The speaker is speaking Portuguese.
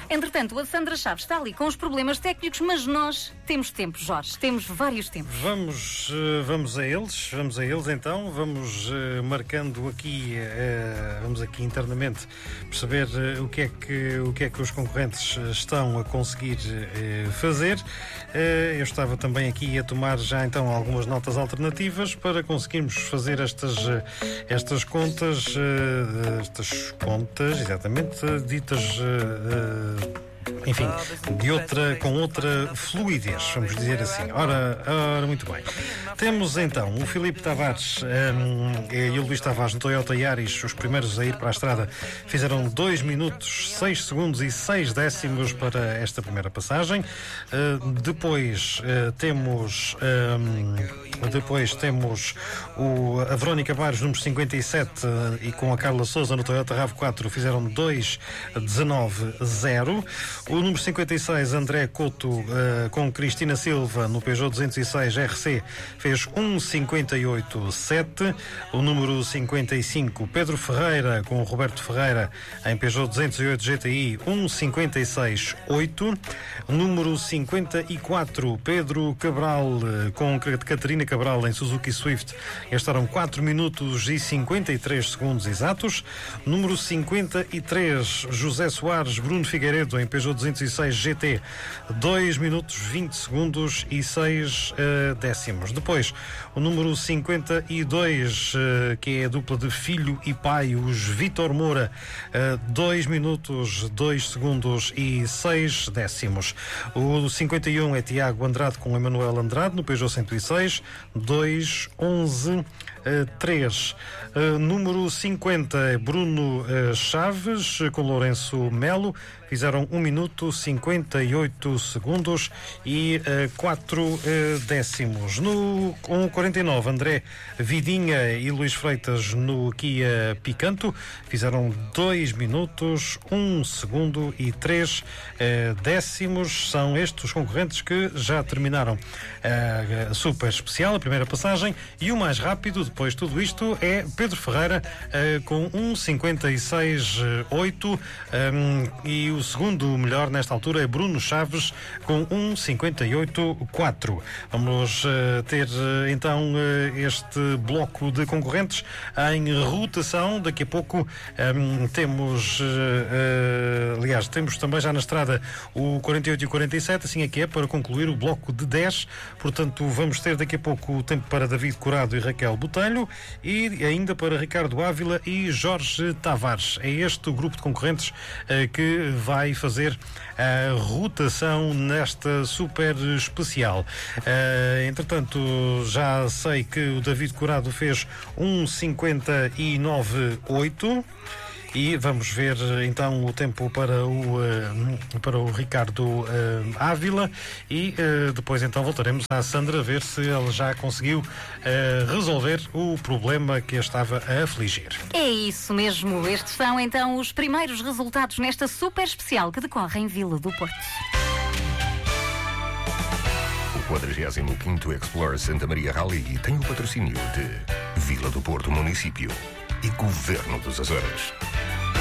Entretanto, a Sandra Chaves está ali com os problemas técnicos, mas nós temos tempo, Jorge. Temos vários tempos. Vamos a eles então. Vamos marcando aqui, vamos aqui internamente perceber o que é que os concorrentes estão a conseguir fazer. Eu estava também aqui a tomar já então algumas notas alternativas para conseguirmos fazer estas contas, exatamente, ditas, enfim, com outra fluidez, vamos dizer assim. Ora, muito bem. Temos então o Filipe Tavares e o Luís Tavares no Toyota Yaris, os primeiros a ir para a estrada, fizeram 2 minutos, 6 segundos e 6 décimos para esta primeira passagem. Depois temos a Verónica Barros, número 57, e com a Carla Souza no Toyota RAV4, fizeram 2:19.0. O número 56, André Couto, com Cristina Silva no Peugeot 206 RC, fez 1:58.7. O número 55, Pedro Ferreira, com Roberto Ferreira, em Peugeot 208 GTI, 1:56.8. O número 54, Pedro Cabral, com Catarina Cabral, em Suzuki Swift, gastaram 4 minutos e 53 segundos exatos. Número 53, José Soares, Bruno Figueiredo, em Peugeot 206 GT, 2 minutos 20 segundos e 6 décimos. Depois, o número 52, que é a dupla de filho e pai, os Vítor Moura, 2 minutos, 2 segundos e 6 décimos. O 51 é Tiago Andrade com Emanuel Andrade no Peugeot 106, 2:11.3. Número 50 é Bruno Chaves com Lourenço Melo, fizeram 1 minuto 58 segundos e 4 décimos. No 49, André Vidinha e Luís Freitas no Kia Picanto, fizeram 2 minutos, 1 segundo e 3 décimos. São estes os concorrentes que já terminaram a super especial, a primeira passagem, e o mais rápido, depois de tudo isto, é Pedro Ferreira com 1:56.8, e o segundo melhor nesta altura é Bruno Chaves com 1:58.4. Vamos ter então este bloco de concorrentes em rotação. Daqui a pouco temos também já na estrada o 48 e o 47, assim é que é, para concluir o bloco de 10. Portanto, vamos ter daqui a pouco o tempo para David Corado e Raquel Botelho, e ainda para Ricardo Ávila e Jorge Tavares. É este o grupo de concorrentes que vai fazer a rotação nesta super especial. Entretanto, já sei que o David Corado fez 1:59.8. E vamos ver então o tempo para o Ricardo Ávila, e depois então voltaremos à Sandra a ver se ela já conseguiu resolver o problema que a estava a afligir. É isso mesmo. Estes são então os primeiros resultados nesta super especial que decorre em Vila do Porto. O 45º Explorer Santa Maria Rally tem o patrocínio de Vila do Porto Município e Governo dos Açores.